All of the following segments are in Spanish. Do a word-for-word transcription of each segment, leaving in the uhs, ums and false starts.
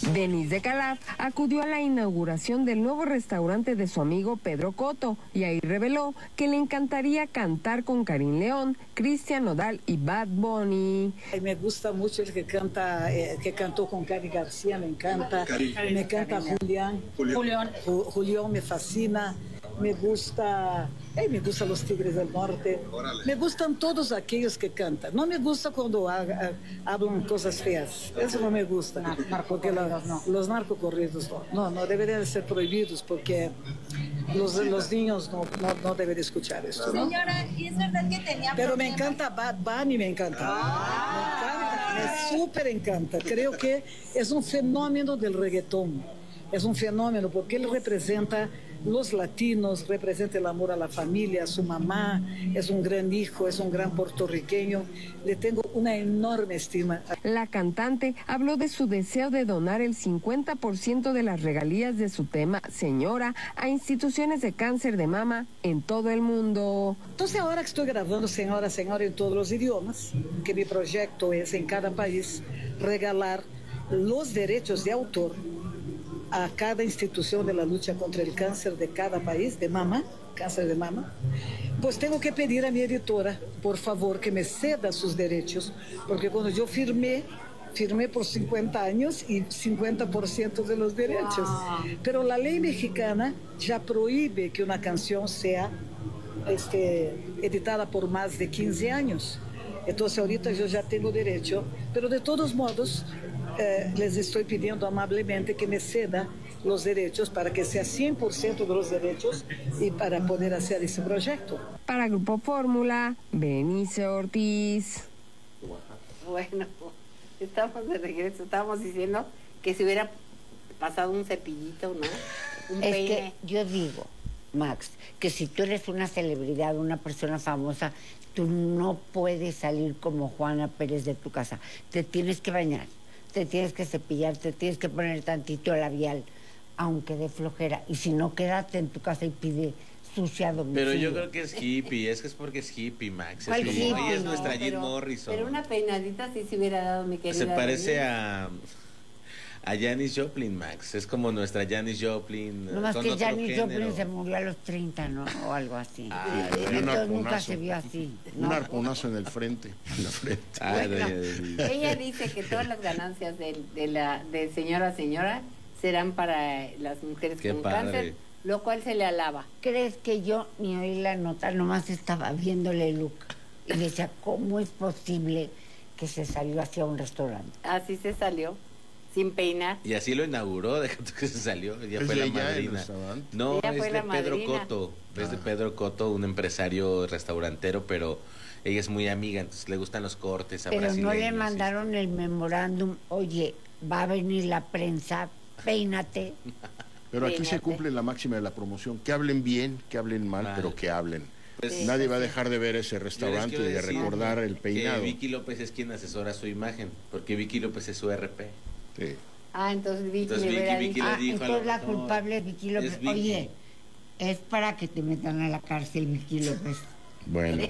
Denise de Calaf acudió a la inauguración del nuevo restaurante de su amigo Pedro Cotto y ahí reveló que le encantaría cantar con Karim León, Cristian Nodal y Bad Bunny. Me gusta mucho el que canta, eh, que cantó con Cari García, me encanta. Cari. Me encanta Julián. Julián. Julián me fascina. Me gusta, eh, me gustan los Tigres del Norte. Órale. Me gustan todos aquellos que cantan. No me gusta cuando ha, ha, hablan cosas feas. Eso no me gusta. No, porque la, no. Los narcocorridos no. No, no deberían ser prohibidos porque los, los niños no, no, no deben escuchar esto, ¿no? Señora, ¿y es verdad que tenía Pero problemas? me encanta Bad Bunny, me encanta. Ah. Me encanta, me súper encanta. Creo que es un fenómeno del reggaetón. Es un fenómeno porque él representa los latinos, representa el amor a la familia, a su mamá, es un gran hijo, es un gran puertorriqueño, le tengo una enorme estima. La cantante habló de su deseo de donar el cincuenta por ciento de las regalías de su tema Señora a instituciones de cáncer de mama en todo el mundo. Entonces ahora que estoy grabando Señora, Señora en todos los idiomas, que mi proyecto es en cada país regalar los derechos de autor a cada institución de la lucha contra el cáncer de cada país, de mama, cáncer de mama, pues tengo que pedir a mi editora, por favor, que me ceda sus derechos, porque cuando yo firmé, firmé por cincuenta años y cincuenta por ciento de los derechos. Wow. Pero la ley mexicana ya prohíbe que una canción sea este, editada por más de quince años. Entonces ahorita yo ya tengo derecho, pero de todos modos eh, les estoy pidiendo amablemente que me ceda los derechos para que sea cien por ciento de los derechos y para poder hacer ese proyecto. Para Grupo Fórmula, Benice Ortiz. Bueno, estamos de regreso, estábamos diciendo que si hubiera pasado un cepillito, ¿no? Un es peine. que yo digo, Max, que si tú eres una celebridad, una persona famosa, tú no puedes salir como Juana Pérez de tu casa. Te tienes que bañar, te tienes que cepillar, te tienes que poner tantito labial, aunque de flojera. Y si no, quédate en tu casa y pide sushi a domicilio. Pero yo creo que es hippie, es que es porque es hippie, Max. ¿Cuál es hippie? Ella es No, nuestra Jim pero, Morrison. Pero una peinadita sí se hubiera dado, mi querida. Se parece Denise. a... a Janis Joplin, Max. Es como nuestra Janis Joplin. No más con que otro Janis género. Joplin se murió a los treinta, ¿no? O algo así. Ah, y, un entonces nunca arponazo. se vio así. Un ¿no? arponazo en el frente. En la frente. Ah, Bueno, doña Denise. ella dice que todas las ganancias de, de la de señora a señora serán para las mujeres Qué con padre. cáncer, lo cual se le alaba. ¿Crees que yo ni oí la nota? Nomás estaba viéndole el look. Y decía, ¿cómo es posible que se salió hacia un restaurante? Así se salió, sin peinar. Y así lo inauguró, déjate que se salió. Ella ¿Es fue de la ella el madrina. restaurante? No, Ella es fue de la Pedro madrina. Cotto. Es de Ah. Pedro Cotto, un empresario restaurantero, pero ella es muy amiga, entonces le gustan los cortes a Pero no brasileños, le sí. mandaron el memorándum, oye, va a venir la prensa, peínate. Pero aquí se Fíjate. cumple la máxima de la promoción. Que hablen bien, que hablen mal, Mal. pero que hablen. Pues, Sí, Nadie pues va a sí. dejar de ver ese Yo les restaurante y quiero de decir recordar el que peinado. Vicky López es quien asesora su imagen, porque Vicky López es su R P. Sí. Ah, entonces Vicky Entonces, le Vicky- hubiera Vicky dicho, le Ah, dijo a lo entonces la mejor, culpable es Vicky López. es Vicky. Oye, es para que te metan a la cárcel, Vicky López. Bueno,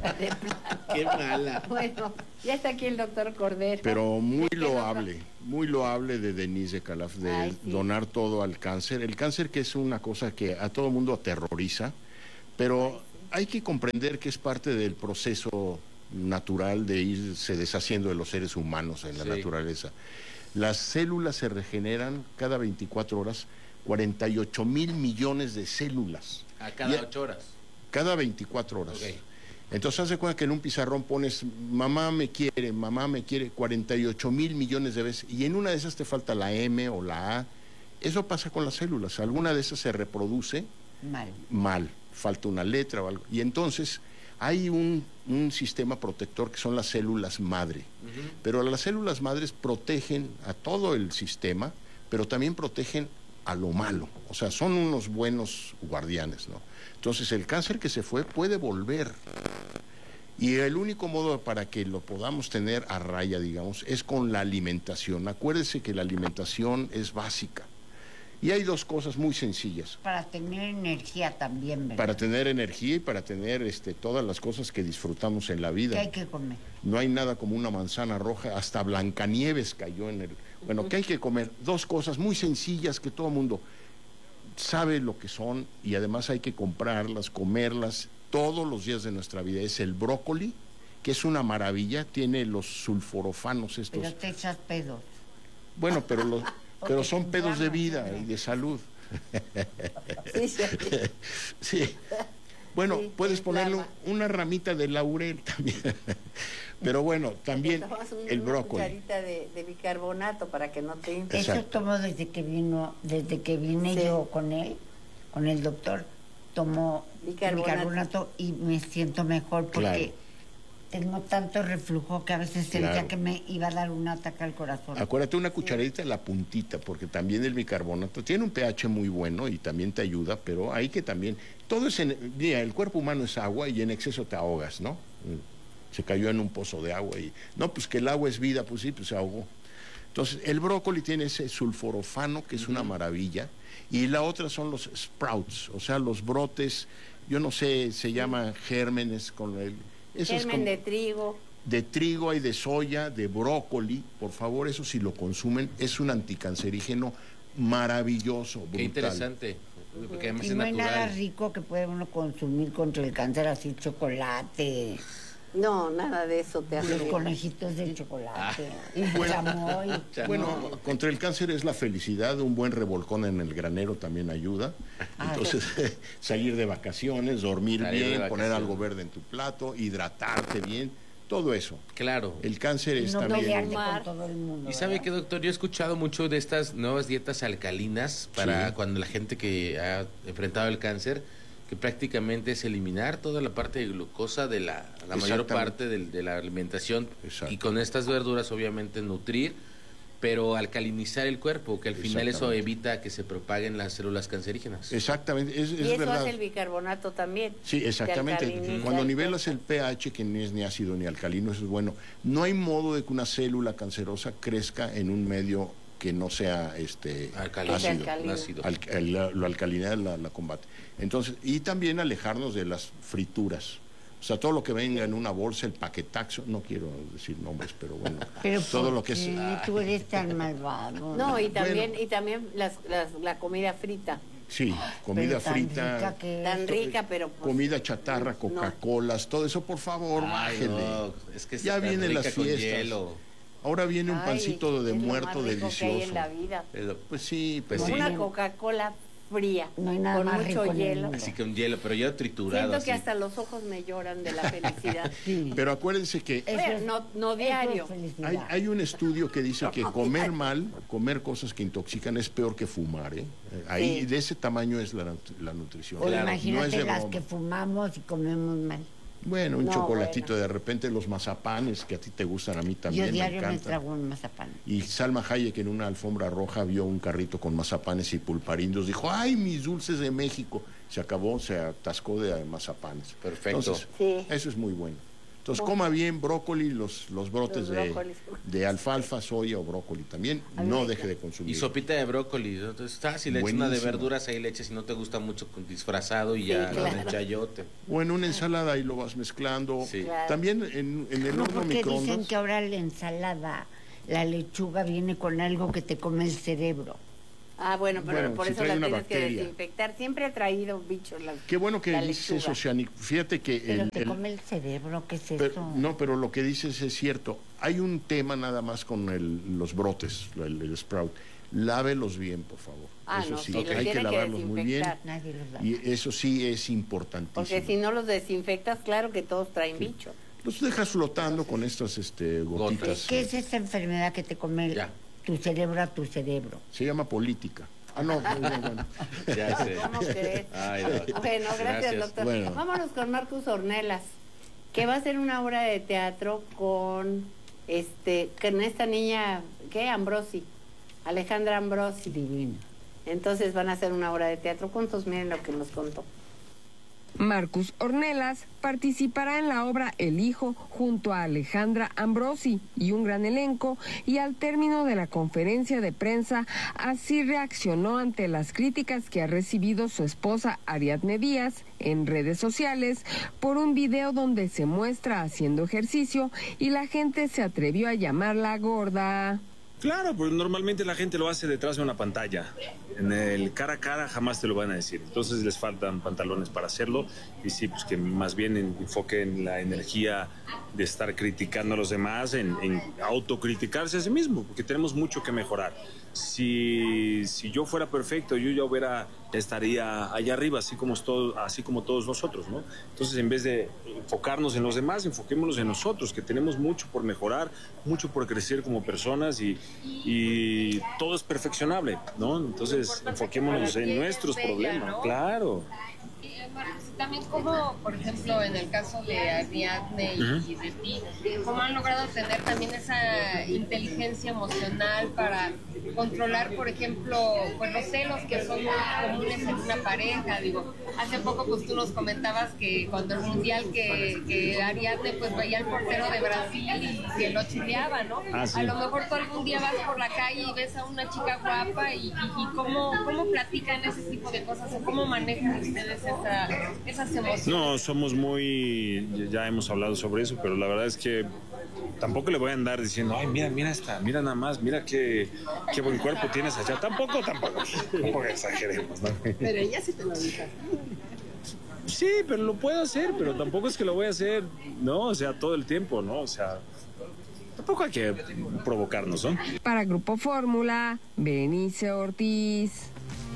Qué mala. bueno, ya está aquí el doctor Cordero. pero muy ¿Qué loable, muy loable de Denise de Calaf de Ay, sí. donar todo al cáncer. El cáncer que es una cosa que a todo mundo aterroriza, pero hay que comprender que es parte del proceso natural de irse deshaciendo de los seres humanos en la Sí. naturaleza. Las células se regeneran cada veinticuatro horas, cuarenta y ocho mil millones de células. A cada Y- ocho horas. Cada veinticuatro horas. Ok. Entonces, haz de cuenta que en un pizarrón pones mamá me quiere, mamá me quiere, cuarenta y ocho mil millones de veces, y en una de esas te falta la M o la A. Eso pasa con las células. Alguna de esas se reproduce Mal. mal, falta una letra o algo. Y entonces hay un, un sistema protector que son las células madre. Ujú. Pero las células madres protegen a todo el sistema, pero también protegen a lo malo. O sea, son unos buenos guardianes, ¿no? Entonces, el cáncer que se fue puede volver. Y el único modo para que lo podamos tener a raya, digamos, es con la alimentación. Acuérdese que la alimentación es básica. Y hay dos cosas muy sencillas. Para tener energía también, ¿verdad? Para tener energía y para tener este, todas las cosas que disfrutamos en la vida. ¿Qué hay que comer? No hay nada como una manzana roja, hasta Blancanieves cayó en el... Bueno, ¿qué hay que comer? Dos cosas muy sencillas que todo el mundo sabe lo que son y además hay que comprarlas, comerlas todos los días de nuestra vida. Es el brócoli, que es una maravilla, tiene los sulforofanos estos. Pero te echas pedos. Bueno, pero los... Pero son pedos de vida y de salud. Sí, sí. Sí. Bueno, Sí, puedes te ponerle inflama. una ramita de laurel también. Pero bueno, también Tomas un- el una brócoli. cucharita de, de bicarbonato para que no te infle. Eso Exacto. tomo desde que vino, desde que vine Sí. yo con él, con el doctor, tomo Bicarbonato. bicarbonato y me siento mejor porque Claro. tengo tanto reflujo que a veces sentía Claro. que me iba a dar un ataque al corazón. Acuérdate una cucharadita en la puntita, porque también el bicarbonato tiene un pH muy bueno y también te ayuda, pero hay que también... Todo es en... Mira, el cuerpo humano es agua y en exceso te ahogas, ¿no? Se cayó en un pozo de agua y... No, pues que el agua es vida, pues sí, pues se ahogó. Entonces, el brócoli tiene ese sulforofano, que es una maravilla, y la otra son los sprouts, o sea, los brotes, yo no sé, se llama gérmenes con el... eso es Germen como- de trigo. de trigo, hay de soya, de brócoli, por favor, eso si lo consumen, es un anticancerígeno maravilloso, brutal. Qué interesante. Porque además Y es no hay nada natural. rico que puede uno consumir contra el cáncer, así chocolate, No, nada de eso te hace los bien. conejitos de chocolate, y Bueno. chamoy. Bueno, contra el cáncer es la felicidad, un buen revolcón en el granero también ayuda. Ah, Entonces, salir de vacaciones, dormir Salir de bien, poner vacaciones. algo verde en tu plato, hidratarte bien, todo eso. Claro. El cáncer Y es no también... pelearte Mar. con todo el mundo. Y sabe ¿verdad? que, doctor, yo he escuchado mucho de estas nuevas dietas alcalinas para Sí. cuando la gente que ha enfrentado el cáncer, que prácticamente es eliminar toda la parte de glucosa de la, la mayor Exactamente. parte del- de, la alimentación Exacto. y con estas verduras obviamente nutrir, pero alcalinizar el cuerpo, que al final eso Exactamente. evita que se propaguen las células cancerígenas. Exactamente, es, es Y eso verdad. hace el bicarbonato también. Sí, Te exactamente. alcaliniza Cuando el nivelas cuerpo. el pH, que no es ni ácido ni alcalino, eso es bueno. No hay modo de que una célula cancerosa crezca en un medio que no sea este Alcalino. Que sea ácido. alcalino. ácido. Al- el- la, la alcalinidad la, la combate. Entonces, y también alejarnos de las frituras. O sea, todo lo que venga en una bolsa, el paquetaxo, no quiero decir nombres, pero bueno, Pero todo ¿por lo que es... qué tú eres tan malvado? No, y también, Bueno. y también las, las- la comida frita. Sí, comida Pero tan frita, rica que Tan es. rica, pero pues, comida chatarra, no. Coca-Colas, todo eso, por favor, Ay, bájele. no, es que Ya está tan vienen las rica con fiestas. hielo. Ahora viene un Ay, pancito de es lo muerto más rico que hay delicioso. en la vida. Es lo- Pues sí, Pues pero sí. Una Coca-Cola fría, No hay nada con más mucho rico en el hielo. mundo. Así que un hielo, pero ya triturado. Siento que así. hasta los ojos me lloran de la felicidad. Sí. Pero acuérdense que Eso Bueno, es- no, no eso diario. es felicidad. hay, hay un estudio que dice que comer mal, comer cosas que intoxican es peor que fumar, ¿eh? Eh, Ahí Sí. de ese tamaño es la, nut- la nutrición. O Claro, no imagínate es de las broma. que fumamos y comemos mal. Bueno, un No, chocolatito, bueno. de repente los mazapanes que a ti te gustan, a mí también Yo me diario me, encantan. trago un mazapán. Y Salma Hayek en una alfombra roja vio un carrito con mazapanes y pulparindos. Dijo, ¡ay, mis dulces de México! Se acabó, se atascó de mazapanes. Perfecto. Entonces, Sí. eso es muy bueno. Entonces, coma bien brócoli, los, los brotes Los de, brócolis. de alfalfa, soya o brócoli también. A mí No me deje de Y consumir. sopita de brócoli, ¿no? Entonces está, si le echas una de Buenísimo. verduras, ahí le echas, si no te gusta mucho con disfrazado y Sí, ya con claro. el chayote. O en una ensalada ahí lo vas mezclando. Sí. Claro. También en, en el No, horno porque dicen microondas. que ahora la ensalada, la lechuga viene con algo que te come el cerebro. Ah, bueno, pero Bueno, por si eso trae la una tienes que bacteria. desinfectar. Siempre ha traído bichos la Qué bueno que la dices lechuga. eso, Shani. Fíjate que Pero el- te el- come el cerebro, ¿qué es Pero- eso? no, pero lo que dices es cierto. Hay un tema nada más con el- los brotes, el, el sprout. Lávelos bien, por favor. Ah, eso no, sí, sí, los hay que tiene que lavarlos muy bien. desinfectar. Nadie los da. Y eso sí es importantísimo. Porque si no los desinfectas, claro que todos traen bichos. Los dejas flotando con estas este, gotitas. ¿Qué es esa enfermedad que te come Ya. tu cerebro a tu cerebro? Se llama política. Ah, no, no, no, bueno. Ya sé. ¿Cómo crees? Ay, no. Bueno, gracias, doctor. Bueno. Vámonos con Marcus Ornelas, que va a hacer una obra de teatro con este con esta niña, ¿qué? Ambrosi, Alejandra Ambrosi. Divino. Entonces van a hacer una obra de teatro juntos, miren lo que nos contó. Marcus Ornelas participará en la obra El Hijo junto a Alejandra Ambrosi y un gran elenco, y al término de la conferencia de prensa así reaccionó ante las críticas que ha recibido su esposa Ariadne Díaz en redes sociales por un video donde se muestra haciendo ejercicio y la gente se atrevió a llamarla gorda. Claro, pues normalmente la gente lo hace detrás de una pantalla. En el cara a cara jamás te lo van a decir. Entonces les faltan pantalones para hacerlo. Y sí, pues que más bien enfoquen la energía de estar criticando a los demás en, en autocriticarse a sí mismo, porque tenemos mucho que mejorar. Si, si yo fuera perfecto, yo ya hubiera, estaría allá arriba, así como, todo, así como todos nosotros, ¿no? Entonces, en vez de enfocarnos en los demás, enfoquémonos en nosotros, que tenemos mucho por mejorar, mucho por crecer como personas y, y todo es perfeccionable, ¿no? Entonces, enfoquémonos en nuestros problemas, ¿no? Claro. También como, por ejemplo, en el caso de Ariadne y, uh-huh. y de ti, ¿cómo han logrado tener también esa inteligencia emocional para controlar, por ejemplo, pues los celos que son muy comunes en una pareja? Digo, hace poco pues tú nos comentabas que cuando el mundial que, que Ariadne pues veía al portero de Brasil y se lo chileaba, ¿no? Ah, sí. A lo mejor tú algún día vas por la calle y ves a una chica guapa y, y, y cómo, cómo platican ese tipo de cosas o cómo manejan ustedes esa... esas emociones. No, somos muy, ya hemos hablado sobre eso, pero la verdad es que tampoco le voy a andar diciendo, ay, mira, mira esta, mira nada más, mira qué, qué buen cuerpo tienes allá. Tampoco, tampoco, tampoco exageremos, ¿no? Pero ella sí te lo dijo. Sí, pero lo puedo hacer, pero tampoco es que lo voy a hacer, ¿no? O sea, todo el tiempo, ¿no? O sea, tampoco hay que provocarnos, ¿no? Para Grupo Fórmula, Berenice Ortiz.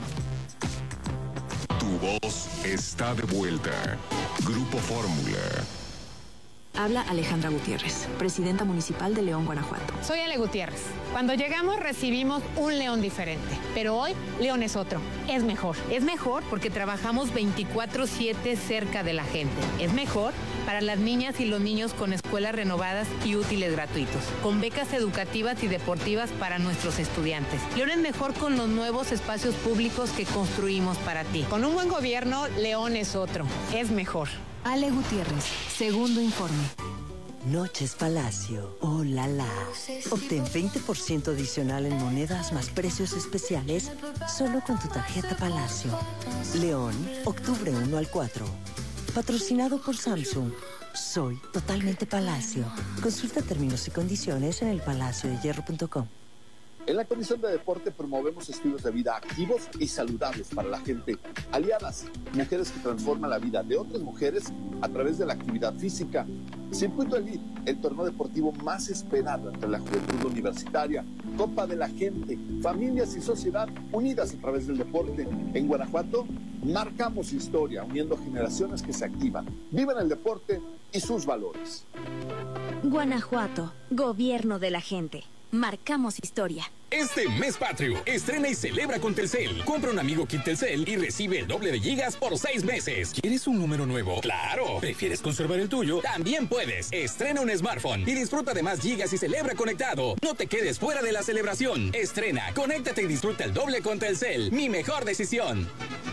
Tu voz está de vuelta. Grupo Fórmula. Habla Alejandra Gutiérrez, presidenta municipal de León, Guanajuato. Soy Ale Gutiérrez. Cuando llegamos recibimos un León diferente, pero hoy León es otro, es mejor. Es mejor porque trabajamos veinticuatro siete cerca de la gente. Es mejor para las niñas y los niños con escuelas renovadas y útiles gratuitos, con becas educativas y deportivas para nuestros estudiantes. León es mejor con los nuevos espacios públicos que construimos para ti. Con un buen gobierno, León es otro, es mejor. Ale Gutiérrez, segundo informe. Noches Palacio, oh la la. Obtén veinte por ciento adicional en monedas más precios especiales solo con tu tarjeta Palacio. León, octubre uno al cuatro. Patrocinado por Samsung. Soy totalmente Palacio. Consulta términos y condiciones en el palacio de hierro punto com. En la Comisión de Deporte promovemos estilos de vida activos y saludables para la gente. Aliadas, mujeres que transforman la vida de otras mujeres a través de la actividad física. Circuito Elite, el torneo deportivo más esperado entre la juventud universitaria. Copa de la Gente, familias y sociedad unidas a través del deporte. En Guanajuato, marcamos historia, uniendo generaciones que se activan, viven el deporte y sus valores. Guanajuato, gobierno de la gente. Marcamos historia. Este mes patrio, estrena y celebra con Telcel. Compra un amigo kit Telcel y recibe el doble de gigas por seis meses. ¿Quieres un número nuevo? ¡Claro! ¿Prefieres conservar el tuyo? También puedes. Estrena un smartphone y disfruta de más gigas y celebra conectado. No te quedes fuera de la celebración. Estrena, conéctate y disfruta el doble con Telcel. Mi mejor decisión.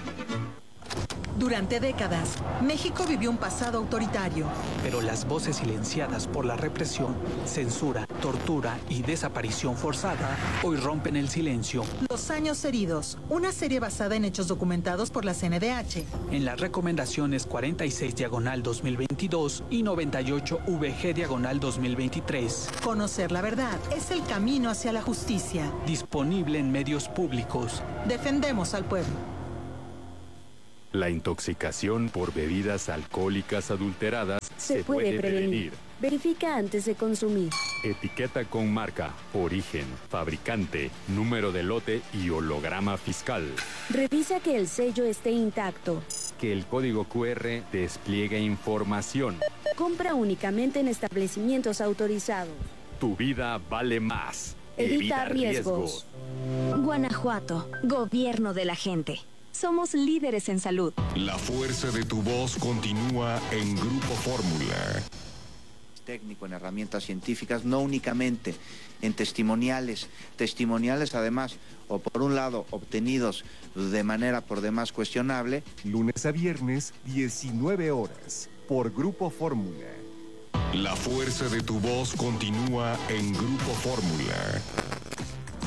Durante décadas, México vivió un pasado autoritario. Pero las voces silenciadas por la represión, censura, tortura y desaparición forzada hoy rompen el silencio. Los años heridos, una serie basada en hechos documentados por la C N D H. En las recomendaciones cuarenta y seis diagonal dos mil veintidós y noventa y ocho V G diagonal dos mil veintitrés. Conocer la verdad es el camino hacia la justicia. Disponible en medios públicos. Defendemos al pueblo. La intoxicación por bebidas alcohólicas adulteradas se, se puede, puede prevenir. prevenir. Verifica antes de consumir. Etiqueta con marca, origen, fabricante, número de lote y holograma fiscal. Revisa que el sello esté intacto. Que el código Q R despliegue información. Compra únicamente en establecimientos autorizados. Tu vida vale más. Evita, Evita riesgos. riesgos. Guanajuato, gobierno de la gente. Somos líderes en salud. La fuerza de tu voz continúa en Grupo Fórmula. técnico, en herramientas científicas, no únicamente en testimoniales, testimoniales además, o por un lado, obtenidos de manera por demás cuestionable. Lunes a viernes, diecinueve horas, por Grupo Fórmula. La fuerza de tu voz continúa en Grupo Fórmula.